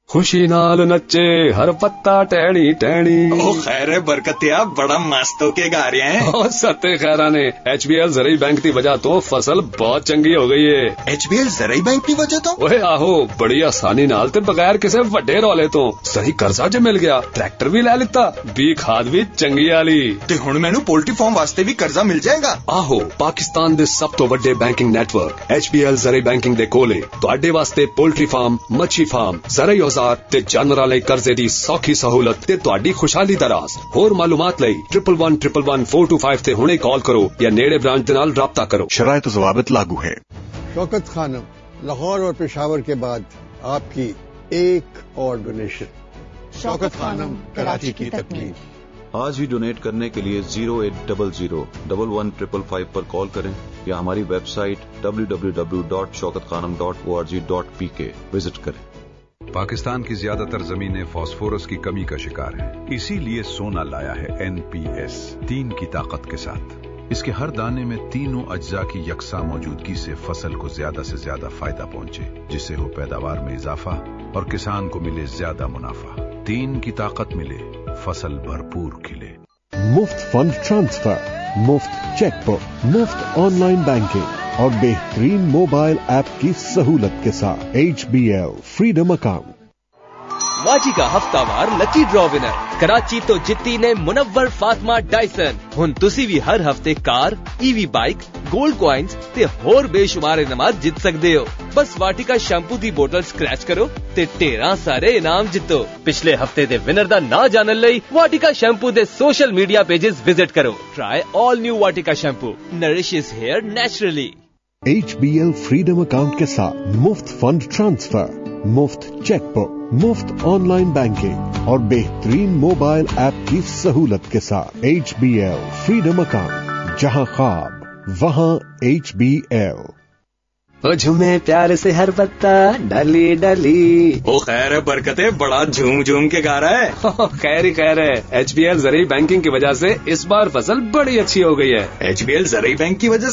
खुशी नाल नच्चे हर पत्ता टहनी टहनी। ओ खैर बरकतिया बड़ा मस्त होके गा रहे हैं। ओ सत्ते खैरा ने HBL ज़राई बैंक की वजह तो फसल बहुत चंगी हो गई है। HBL ज़राई बैंक की वजह तो ओए आहो बड़ी आसानी नाल ते बगैर किसी वड्डे रौले तो सही कर्जा ज मिल गया, ट्रैक्टर भी ले लिता, बी खाद भी चंगी आली ते हुण मैनू पोल्ट्री फार्म वास्ते भी कर्जा मिल जाएगा। आहो पाकिस्तान दे सब तो वड्डे बैंकिंग नेटवर्क HBL ज़राई बैंकिंग दे कोले तुहाडे वास्ते पोल्ट्री फार्म, मच्छी फार्म, ज़राई ते जानवरां लई कर्जे दी सौखी सहूलत ते तुहाडी खुशहाली दा राज। होर मालूमात लई 11111425 ते हुणे कॉल करो या नेड़े ब्रांच दे नाल राब्ता करो। शराइत व ज़वाबित लागू है। शौकत खानम, लाहौर और पेशावर के बाद आपकी एक और डोनेशन। शौकत खानम, कराची की तकलीफ। आज ही डोनेट करने के लिए 0800-111555 पर कॉल करें या हमारी वेबसाइट www.shaukatkhanam.org.pk विजिट करें। पाकिस्तान की ज्यादातर जमीनें फास्फोरस की कमी का शिकार हैं। इसीलिए सोना लाया है NPS 3 की ताकत के साथ। इसके हर दाने में तीनों अज्जा की यकसा मौजूदगी से फसल को ज्यादा से ज्यादा फायदा पहुंचे, जिससे हो पैदावार में इजाफा और किसान को मिले ज्यादा मुनाफा। 3 की ताकत मिले, फसल भरपूर खिले। मुफ्त फंड ट्रांसफर, मुफ्त चेकबुक, मुफ्त ऑनलाइन बैंकिंग और बेहतरीन मोबाइल ऐप की सहूलत के साथ HBL फ्रीडम अकाउंट। वाजी का हफ्तावार लकी ड्रॉ विनर कराची तो जित्ती ने मुनव्वर फातिमा डायसन। हुन तुसी भी हर हफ्ते car, EV bike, gold coins ते होर बेशुमार इनामात जित सकदे हो। बस वाटिका शैम्पू दी बोतल स्क्रैच करो ते 13 सारे इनाम जितो। पिछले हफ्ते दे विनर दा ना जानन लई वाटिका शैम्पू दे सोशल मीडिया पेजेस विजिट करो। ट्राई ऑल न्यू वाटिका shampoo, nourishes hair naturally. HBL freedom account के साथ मुफ्त फंड ट्रांसफर, मुफ्त चेकबुक, मुफ्त ऑनलाइन बैंकिंग और बेहतरीन मोबाइल ऐप की सहूलत के साथ HBL फ्रीडम अकाउंट, जहां ख्वाब वहां HBL। ओ झूमे प्यार से हर पत्ता डली डली। ओ खैर बरकते बड़ा झूम झूम के गा रहा है। खैर ही खैर है, HBL ज़राई बैंकिंग की वजह से इस बार फसल बड़ी अच्छी हो गई है। HBL ज़राई बैंक की वजह